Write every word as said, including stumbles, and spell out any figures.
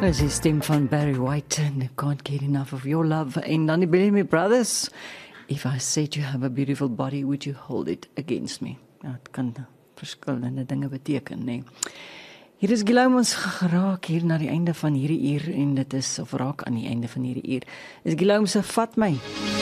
is die stem van Barry White and I Can't Get Enough of Your Love. En dan die Bellamy Brothers. If I said you have a beautiful body, would you hold it against me? Ja, het kan verskillende dinge beteken, nee. Hier is Guillaume ons geraak hier na die einde van hierdie uur en dit is, of raak aan die einde van hierdie uur, is Guillaume se Vat My.